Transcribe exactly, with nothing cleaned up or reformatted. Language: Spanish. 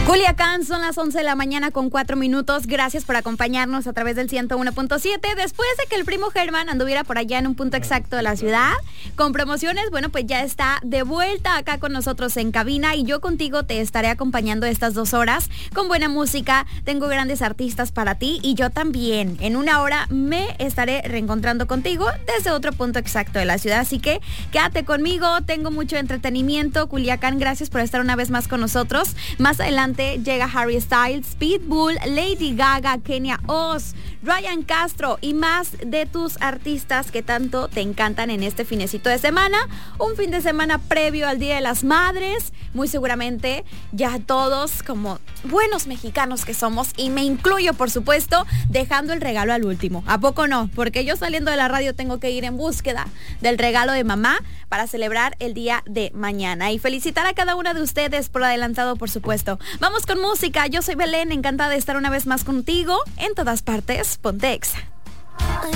Culiacán, son las once de la mañana con cuatro minutos. Gracias por acompañarnos a través del ciento uno punto siete. Después de que el primo Germán anduviera por allá en un punto exacto de la ciudad con promociones, bueno, pues ya está de vuelta acá con nosotros en cabina y yo contigo te estaré acompañando estas dos horas con buena música. Tengo grandes artistas para ti y yo también. En una hora me estaré reencontrando contigo desde otro punto exacto de la ciudad. Así que quédate conmigo, tengo mucho entretenimiento. Culiacán, gracias por estar una vez más con nosotros. Más adelante llega Harry Styles, Pitbull, Lady Gaga, Kenia Oz, Ryan Castro y más de tus artistas que tanto te encantan en este finecito de semana. Un fin de semana previo al Día de las Madres. Muy seguramente ya todos, como buenos mexicanos que somos, y me incluyo por supuesto, dejando el regalo al último. ¿A poco no? Porque yo saliendo de la radio tengo que ir en búsqueda del regalo de mamá para celebrar el día de mañana. Y felicitar a cada una de ustedes por adelantado, por supuesto. Vamos con música. Yo soy Belén, encantada de estar una vez más contigo. En todas partes, ponte Exa.